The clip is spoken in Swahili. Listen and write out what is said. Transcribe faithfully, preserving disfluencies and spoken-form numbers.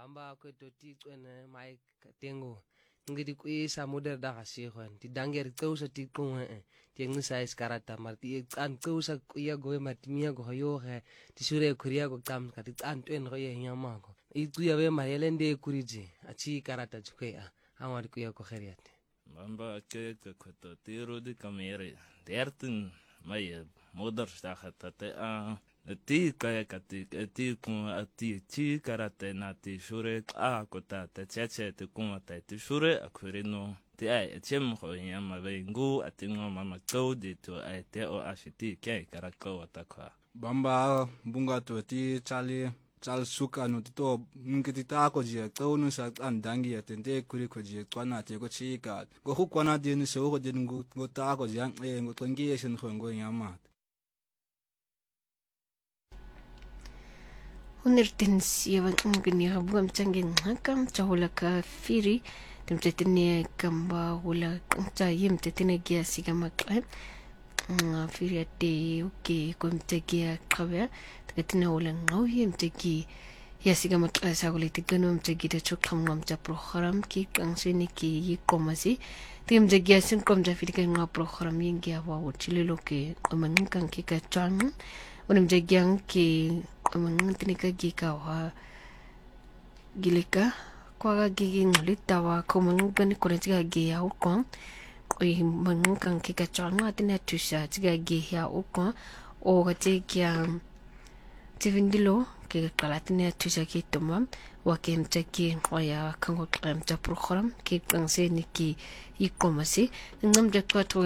Bamba kweto ti kwene mai tengo ngidi kuisa moder da gasihwan ti danger teusa ti kunga ti ngisa iskarata marti an teusa kuya go matimia go yoge ti sure kuria go tam ka ti an twen go ye nyamago I kuya be mayelende kuriji achi karata jukea awar kuya ko khariate Bamba ke ke kweto ti rodi kamere dertin mai moder sta khatate a ti kaya kati ti kun ati ti karate na ti shure a kota te cheche te kun ata ti shure akurino ti ai chem ho yama bengu atingo mama code to ai te o ashiti ke karako atakwa Bamba bunga to ti chali chal suka no to ngiti ta ko je to no sa an dangi atende kuri ko je kwana te ko chika go hu kwana de ni so go de ngo go ta ko jang e ngo tongi esen ho ngo yama Hundertens yawan ngini habuam changin hakam chahula ka firi temtetene kamba wala cha yim tetene gia sigama kle firi ate oke kom tegia kabe tetene wala ngau yim tegi ya sigama kle sa wala teganom tegi de chokam ngam cha program ki kangsini ki yi komasi tim tegia sin kom ja firi ka program yingia wa chilelo ke omanin kan ki ka chang unim jagyang ki amang tinika gika wa gilika kwa gigi ngulitawa kumang gani kurentiga giya ukon oi mang kan kika changa tina tusa tiga giya ukon o gate kya tivindilo ke kalatina tusa ki tomam wa kem taki oya kango klem ta program ki kangse niki ikomasi ngam jakwa